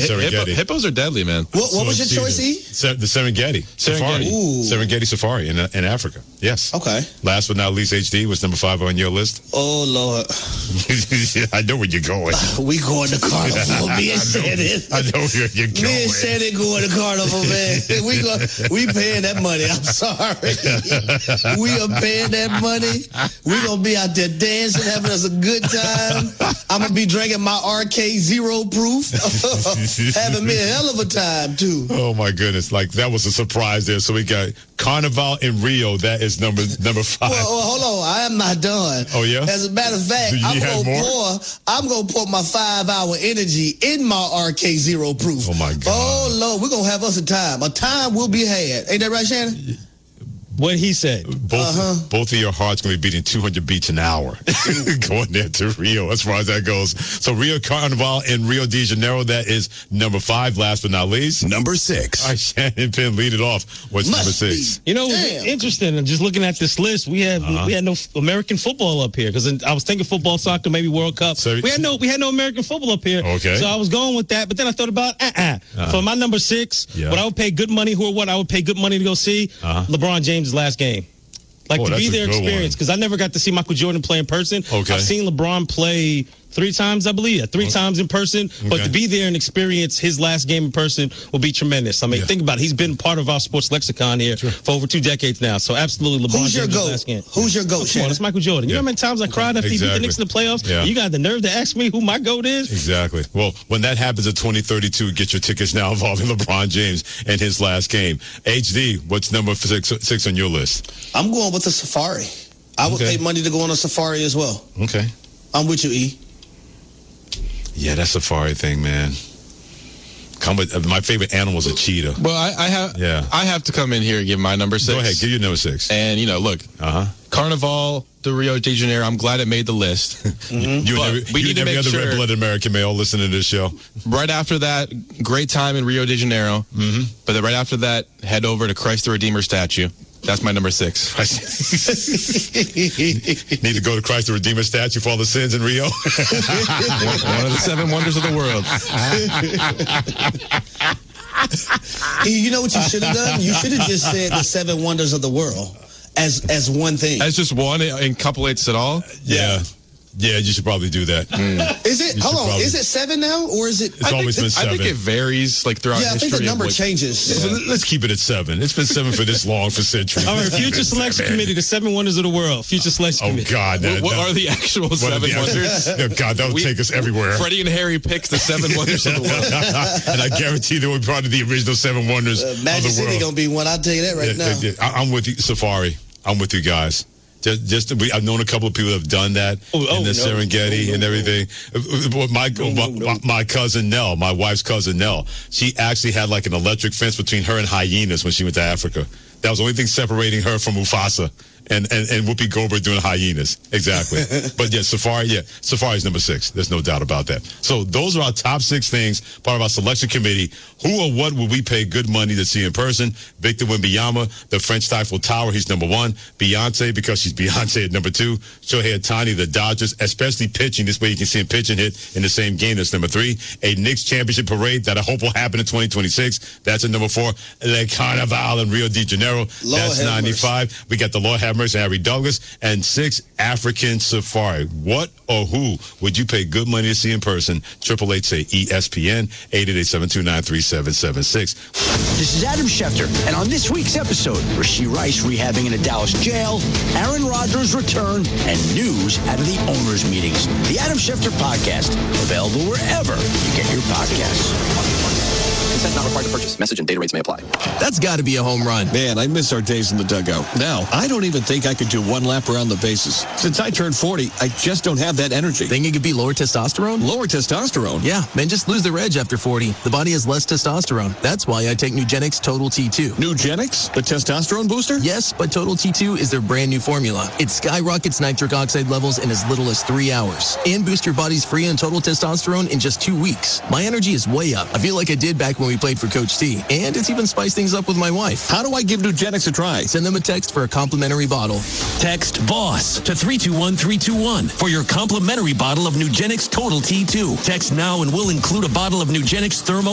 Serengeti. Hippos are deadly, man. What was your choice, E? The Serengeti. Safari. Serengeti Safari in Africa. Yes. Okay. Last but not least, HD was number 5 on your list. Oh, Lord. I know where you're going. We going to Carnival. Me and Shannon. I know where you're going. Me and Shannon going to Carnival, man. We paying that money. I'm sorry. We are paying that money. We going to be out there dancing, having us a good time. I'm going to be drinking my RK Zero Proof. Having me a hell of a time, too. Oh, my goodness. Like, that was a surprise there. So we got Carnival in Rio. That is number 5. Well, hold on. I am not done. Oh, yeah? As a matter of fact, I'm going to pour my 5-hour energy in my RK Zero Proof. Oh, my God. Oh, Lord. We're going to have us a time. A time will be had. Ain't that right, Shannon? What he said. Both of your hearts going to be beating 200 beats an hour going there to Rio as far as that goes. So Rio Carnival in Rio de Janeiro, that is number 5, last but not least. Number 6. All right, Shannon Penn, lead it off. What's number 6? You know, interesting. I'm just looking at this list. We had no American football up here because I was thinking football, soccer, maybe World Cup. So, we had no American football up here. Okay. So I was going with that, but then I thought about For my number 6, what I would pay good money, I would pay good money to go see LeBron James' last game. Like to be there experience, because I never got to see Michael Jordan play in person. Okay. I've seen LeBron play 3 times, I believe. 3 times in person. Okay. But to be there and experience his last game in person will be tremendous. I mean, think about it. He's been part of our sports lexicon here for over 2 decades now. So absolutely, LeBron James' last game. Who's your GOAT, Come on, it's Michael Jordan. You know how many times I cried after he beat the Knicks in the playoffs? Yeah. You got the nerve to ask me who my GOAT is? Exactly. Well, when that happens in 2032, get your tickets now involving LeBron James and his last game. HD, what's number 6 on your list? I'm going with the Safari. I would pay money to go on a safari as well. Okay. I'm with you, E. Yeah, that safari thing, man. My favorite animal is a cheetah. Well, I have to come in here and give my number 6. Go ahead, give your number 6. And look, Carnival de Rio de Janeiro. I'm glad it made the list. You and every other red-blooded American male listening to this show. Right after that, great time in Rio de Janeiro. But then right after that, head over to Christ the Redeemer statue. That's my number 6. Need to go to Christ the Redeemer statue for all the sins in Rio. One of the 7 wonders of the world. You know what you should have done? You should have just said the 7 wonders of the world as one thing. As just one, encapsulates it all? Yeah. Yeah, you should probably do that. Is it? Hold on. Is it 7 now, or is it? It's always been 7. I think it varies, throughout history. Yeah, I think the number changes. Yeah. Let's keep it at 7. It's been 7 for this long, for centuries. All right, Future Selection Committee, the 7 wonders of the world. Future Selection Committee. Oh God! What are the actual 7 wonders? Oh God, that would take us everywhere. Freddie and Harry picked the 7 wonders of the world, and I guarantee they were part of the original 7 wonders of the world. Magic City gonna be one. I'll tell you that right now. I'm with you, Safari. I'm with you guys. I've known a couple of people that have done that in the Serengeti and everything. My cousin Nell, my wife's cousin Nell, she actually had like an electric fence between her and hyenas when she went to Africa. That was the only thing separating her from Mufasa and Whoopi Goldberg doing hyenas. Exactly. But Safari is number 6. There's no doubt about that. So those are our top 6 things, part of our selection committee. Who or what would we pay good money to see in person? Victor Wembanyama, the French Eiffel Tower, he's number 1. Beyonce, because she's Beyonce, at number 2. Shohei Ohtani, the Dodgers, especially pitching. This way you can see him pitch and hit in the same game. That's number 3. A Knicks championship parade that I hope will happen in 2026. That's at number 4. Le Carnaval in Rio de Janeiro. That's 95. We got the Lord Have Mercy, Harry Douglas. And 6, African Safari. What or who would you pay good money to see in person? 888 say ESPN, 888-729-3776. This is Adam Schefter, and on this week's episode, Rashee Rice rehabbing in a Dallas jail, Aaron Rodgers' return, and news out of the owners' meetings. The Adam Schefter Podcast, available wherever you get your podcasts. Consent not required to purchase. Message and data rates may apply. That's got to be a home run. Man, I miss our days in the dugout. Now, I don't even think I could do 1 lap around the bases. Since I turned 40, I just don't have that energy. Think it could be lower testosterone? Lower testosterone? Yeah, men just lose their edge after 40. The body has less testosterone. That's why I take Nugenix Total T2. Nugenix? The testosterone booster? Yes, but Total T2 is their brand new formula. It skyrockets nitric oxide levels in as little as 3 hours and boosts your body's free and total testosterone in just 2 weeks. My energy is way up. I feel like I did back when we played for Coach T, and it's even spiced things up with my wife. How do I give Nugenix a try? Send them a text for a complimentary bottle. Text BOSS to 321-321 for your complimentary bottle of Nugenix Total T2. Text now and we'll include a bottle of Nugenix Thermo